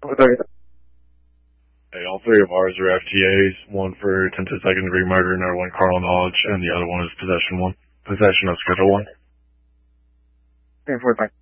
Hey, all three of ours are FTAs, one for attempted second-degree murder, another one carnal knowledge, and the other one is possession of Schedule 1. 10-4,